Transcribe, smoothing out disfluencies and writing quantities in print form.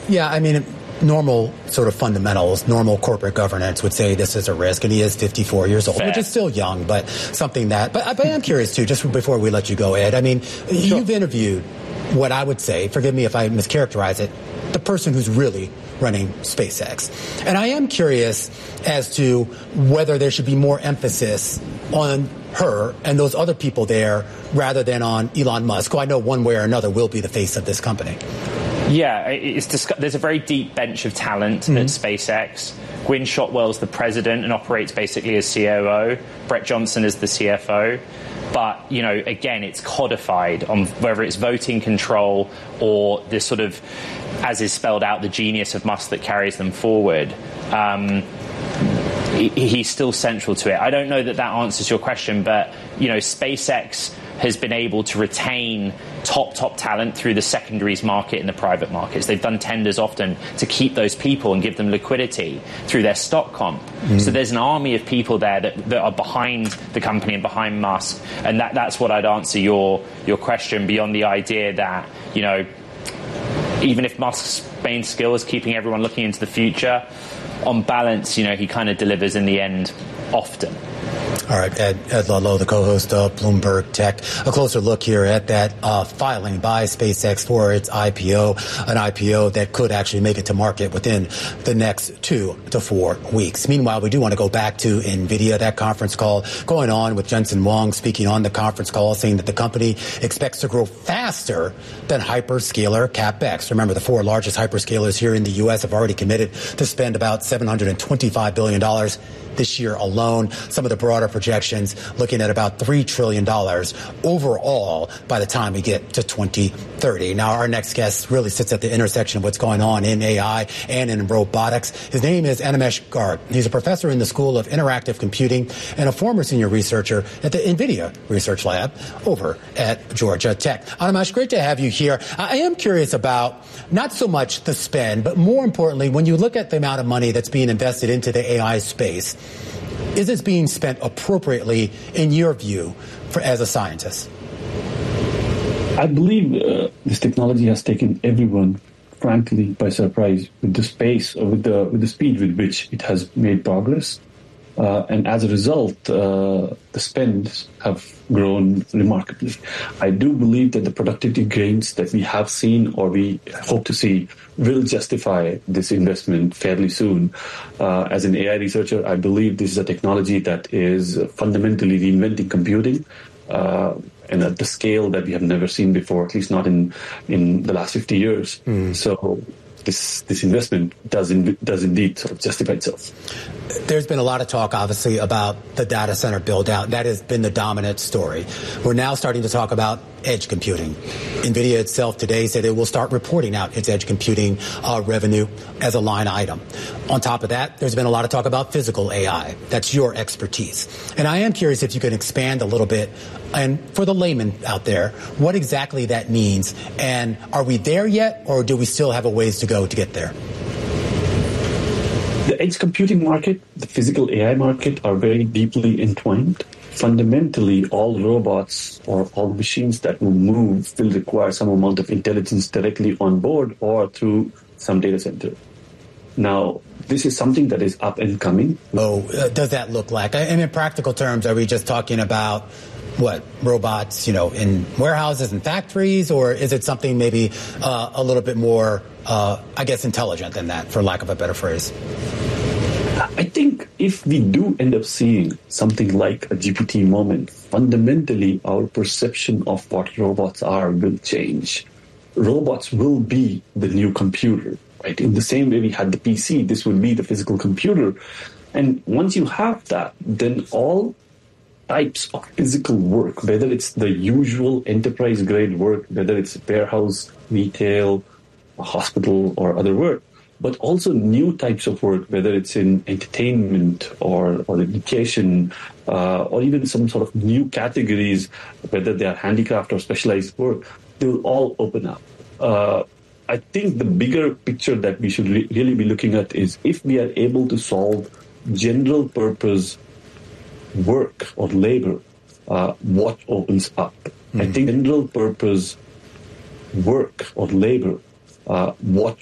Yeah, I mean, normal sort of fundamentals, normal corporate governance would say this is a risk, and he is 54 years old, Fair. which is still young, but something that, but I am curious too, just before we let you go, Ed, I mean, you've interviewed what I would say, forgive me if I mischaracterize it, the person who's really running SpaceX. And I am curious as to whether there should be more emphasis on her and those other people there rather than on Elon Musk, who I know one way or another will be the face of this company. Yeah, there's a very deep bench of talent at SpaceX. Gwynne Shotwell's the president and operates basically as COO. Brett Johnson is the CFO. But, you know, again, it's codified on whether it's voting control or this sort of, as is spelled out, the genius of Musk that carries them forward. He's still central to it. I don't know that answers your question, but, you know, SpaceX has been able to retain top talent through the secondaries market and the private markets. They've done tenders often to keep those people and give them liquidity through their stock comp. So there's an army of people there that are behind the company and behind Musk. And that's what I'd answer your question, beyond the idea that, you know, even if Musk's main skill is keeping everyone looking into the future, on balance, you know, he kind of delivers in the end often. All right, Ed Ludlow, the co-host of Bloomberg Tech. A closer look here at that filing by SpaceX for its IPO, an IPO that could actually make it to market within the next 2 to 4 weeks. Meanwhile, we do want to go back to NVIDIA, that conference call going on with Jensen Huang speaking on the conference call, saying that the company expects to grow faster than hyperscaler CapEx. Remember, the 4 largest hyperscalers here in the U.S. have already committed to spend about $725 billion this year alone. Some of the broader projections looking at about $3 trillion overall by the time we get to 2030. Now, our next guest really sits at the intersection of what's going on in AI and in robotics. His name is Animesh Garg. He's a professor in the School of Interactive Computing and a former senior researcher at the NVIDIA Research Lab over at Georgia Tech. Animesh, great to have you here. I am curious about not so much the spend, but more importantly, when you look at the amount of money that's being invested into the AI space, is this being spent appropriately in your view as a scientist? I believe this technology has taken everyone, frankly, by surprise with the space or with the speed with which it has made progress. And as a result, the spends have grown remarkably. I do believe that the productivity gains that we have seen or we hope to see will justify this investment fairly soon. As an AI researcher, I believe this is a technology that is fundamentally reinventing computing and at the scale that we have never seen before, at least not in the last 50 years. So this investment does indeed sort of justify itself. There's been a lot of talk, obviously, about the data center build-out. That has been the dominant story. We're now starting to talk about edge computing. NVIDIA itself today said it will start reporting out its edge computing revenue as a line item. On top of that, there's been a lot of talk about physical AI. That's your expertise. And I am curious if you can expand a little bit, and for the layman out there, what exactly that means. And are we there yet, or do we still have a ways to go to get there? The edge computing market, the physical AI market are very deeply entwined. Fundamentally, all robots or all machines that will move will require some amount of intelligence directly on board or through some data center. Now, this is something that is up and coming. Does that look like? And in practical terms, are we just talking about what, robots, in warehouses and factories, or is it something maybe a little bit more, intelligent than that, for lack of a better phrase? I think if we do end up seeing something like a GPT moment, fundamentally our perception of what robots are will change. Robots will be the new computer, right? In the same way we had the PC, this will be the physical computer. And once you have that, then all types of physical work, whether it's the usual enterprise-grade work, whether it's warehouse, retail, hospital, or other work, but also new types of work, whether it's in entertainment or education, or even some sort of new categories, whether they are handicraft or specialized work, they will all open up. I think the bigger picture that we should really be looking at is if we are able to solve general purpose work or labor, what opens up? I think general purpose work or labor, what